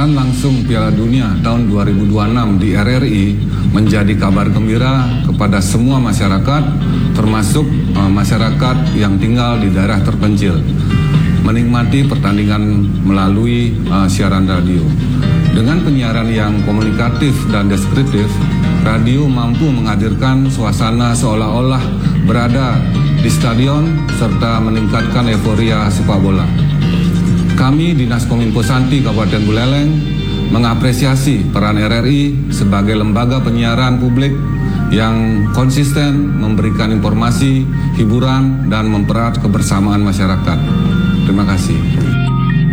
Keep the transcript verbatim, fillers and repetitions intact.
siaran langsung Piala Dunia tahun dua ribu dua puluh enam di R R I menjadi kabar gembira kepada semua masyarakat, termasuk uh, masyarakat yang tinggal di daerah terpencil, menikmati pertandingan melalui uh, siaran radio. Dengan penyiaran yang komunikatif dan deskriptif, radio mampu menghadirkan suasana seolah-olah berada di stadion serta meningkatkan euforia sepak bola. Kami Dinas Kominfo Santi Kabupaten Buleleng mengapresiasi peran R R I sebagai lembaga penyiaran publik yang konsisten memberikan informasi, hiburan, dan mempererat kebersamaan masyarakat. Terima kasih.